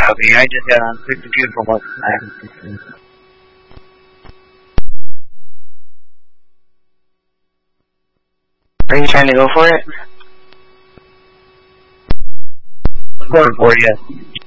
copy. I just got on quick computer for work. Are you trying to go for it? Going for it, yes.